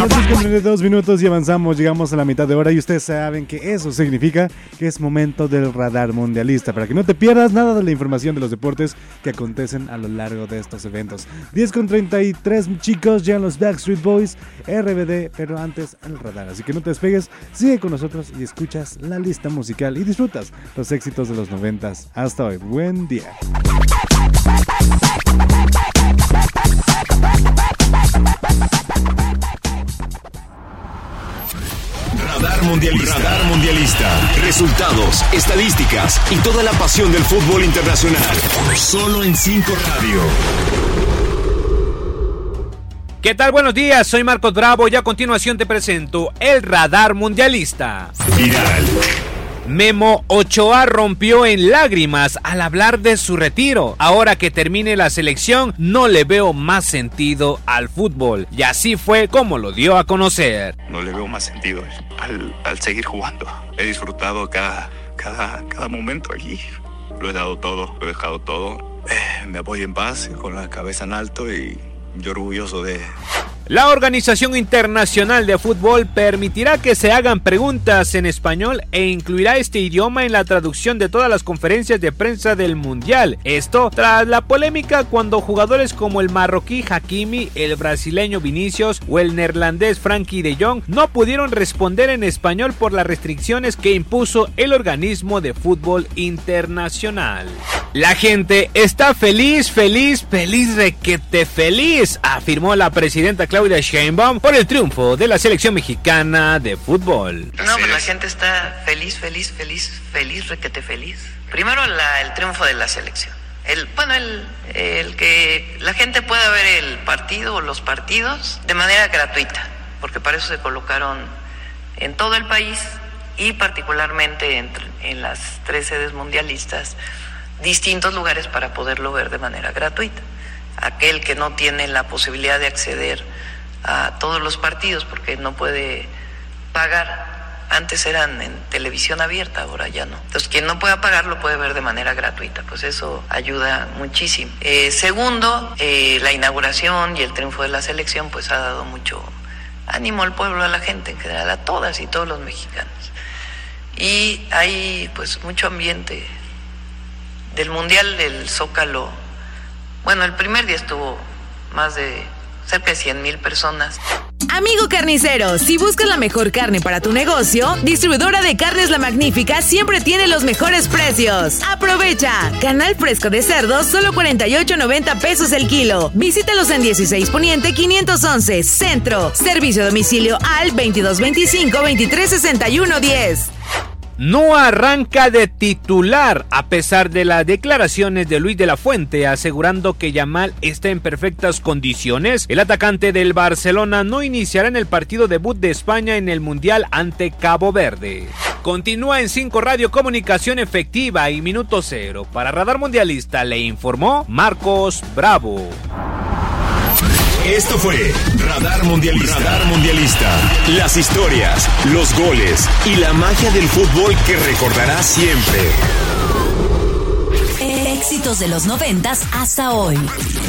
2 minutos y avanzamos, llegamos a la mitad de hora y ustedes saben que eso significa que es momento del radar mundialista, para que no te pierdas nada de la información de los deportes que acontecen a lo largo de estos eventos. 10:33 chicos, llegan los Backstreet Boys, RBD, pero antes el radar, así que no te despegues, sigue con nosotros y escuchas la lista musical y disfrutas los éxitos de los 90s. Hasta hoy, buen día. Radar Mundialista. Radar Mundialista. Resultados, estadísticas y toda la pasión del fútbol internacional. Solo en 5 Radio. ¿Qué tal? Buenos días, soy Marcos Bravo y a continuación te presento el Radar Mundialista. Viral. Memo Ochoa rompió en lágrimas al hablar de su retiro. Ahora que termine la selección, no le veo más sentido al fútbol. Y así fue como lo dio a conocer. No le veo más sentido al seguir jugando. He disfrutado cada momento allí. Lo he dado todo, lo he dejado todo. Me voy en paz, con la cabeza en alto y yo orgulloso de... La Organización Internacional de Fútbol permitirá que se hagan preguntas en español e incluirá este idioma en la traducción de todas las conferencias de prensa del Mundial. Esto tras la polémica cuando jugadores como el marroquí Hakimi, el brasileño Vinicius o el neerlandés Frenkie de Jong no pudieron responder en español por las restricciones que impuso el organismo de fútbol internacional. La gente está feliz, requete feliz, afirmó la presidenta Claudia Sheinbaum por el triunfo de la selección mexicana de fútbol. No, pues la gente está feliz, requete feliz. Primero el triunfo de la selección. El que la gente pueda ver el partido o los partidos de manera gratuita, porque para eso se colocaron en todo el país y particularmente en las 3 sedes mundialistas distintos lugares para poderlo ver de manera gratuita. Aquel que no tiene la posibilidad de acceder a todos los partidos porque no puede pagar, antes eran en televisión abierta, ahora ya no. Entonces quien no pueda pagar lo puede ver de manera gratuita, pues eso ayuda muchísimo. Segundo, la inauguración y el triunfo de la selección pues ha dado mucho ánimo al pueblo, a la gente en general, a todas y todos los mexicanos. Y hay pues mucho ambiente del Mundial, del Zócalo. Bueno, el primer día estuvo más de cerca de 100,000 personas. Amigo carnicero, si buscas la mejor carne para tu negocio, Distribuidora de Carnes La Magnífica siempre tiene los mejores precios. ¡Aprovecha! Canal fresco de cerdo, solo 48.90 pesos el kilo. Visítalos en 16 Poniente 511, Centro. Servicio a domicilio al 2225-2361-10. No arranca de titular a pesar de las declaraciones de Luis de la Fuente asegurando que Yamal está en perfectas condiciones. El atacante del Barcelona no iniciará en el partido debut de España en el Mundial ante Cabo Verde. Continúa en 5 Radio Comunicación Efectiva y Minuto Cero. Para Radar Mundialista le informó Marcos Bravo. Esto fue Radar Mundialista. Radar Mundialista. Las historias, los goles y la magia del fútbol que recordarás siempre. Éxitos de los 90s hasta hoy.